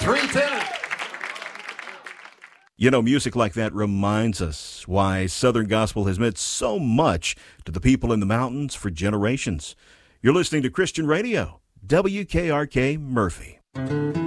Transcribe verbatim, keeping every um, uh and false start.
three ten. You know, music like that reminds us why Southern Gospel has meant so much to the people in the mountains for generations. You're listening to Christian Radio, W K R K Murphy.